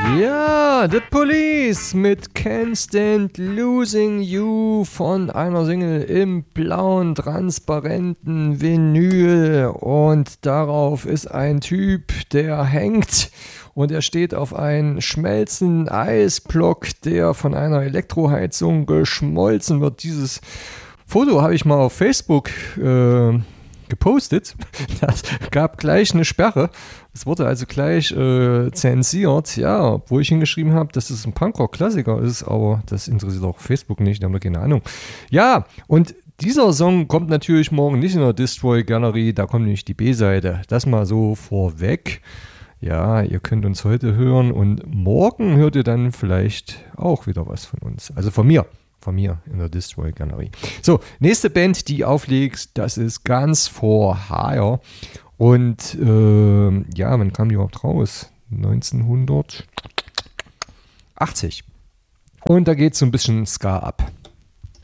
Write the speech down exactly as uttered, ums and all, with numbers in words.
Ja, The Police mit Can't Stand Losing You von einer Single im blauen, transparenten Vinyl. Und darauf ist ein Typ, der hängt und er steht auf einem schmelzenden Eisblock, der von einer Elektroheizung geschmolzen wird. Dieses Foto habe ich mal auf Facebook äh, gepostet. Das gab gleich eine Sperre. Es wurde also gleich äh, zensiert. Ja, obwohl ich hingeschrieben habe, dass es ein Punkrock-Klassiker ist, aber das interessiert auch Facebook nicht, die haben da keine Ahnung. Ja, und dieser Song kommt natürlich morgen nicht in der Destroy-Galerie, da kommt nämlich die B-Seite. Das mal so vorweg. Ja, ihr könnt uns heute hören und morgen hört ihr dann vielleicht auch wieder was von uns. Also von mir. Von mir in der Destroy-Galerie. So, nächste Band, die auflegt, das ist Guns for Hire. Und äh, ja, wann kam die überhaupt raus? neunzehnhundertachtzig. Und da geht so ein bisschen Ska ab.